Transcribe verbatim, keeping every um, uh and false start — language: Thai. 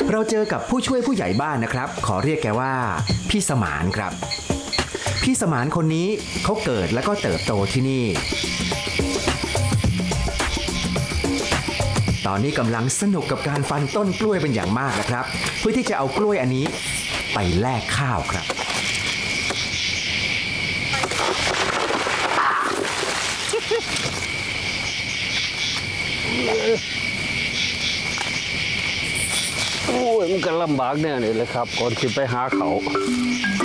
เราเจอกับผู้ช่วยผู้ใหญ่บ้านนะครับขอเรียกแกว่าพี่สมานครับพี่สมานคนนี้เขาเกิดแล้วก็เติบโตที่นี่ตอนนี้กำลังสนุกกับการฟันต้นกล้วยเป็นอย่างมากนะครับเพื่อที่จะเอากล้วยอันนี้ไปแลกข้าวครับโอ้ยมันก็ลำบากแน่เลยเลยครับก่อนขึ้นไปหาเขา